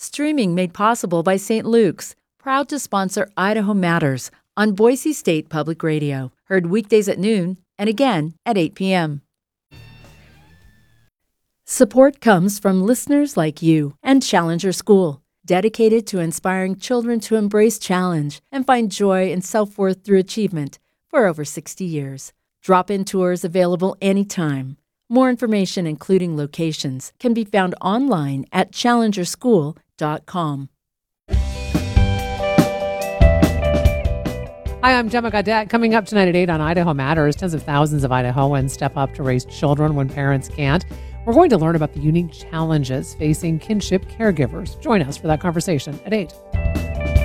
Streaming made possible by St. Luke's, proud to sponsor Idaho Matters on Boise State Public Radio. Heard weekdays at noon and again at 8 p.m. Support comes from listeners like you and Challenger School, dedicated to inspiring children to embrace challenge and find joy and self-worth through achievement for over 60 years. Drop-in tours available anytime. More information, including locations, can be found online at challengerschool.com. Hi, I'm Gemma Gaudette. Coming up tonight at 8 on Idaho Matters, tens of thousands of Idahoans step up to raise children when parents can't. We're going to learn about the unique challenges facing kinship caregivers. Join us for that conversation at 8.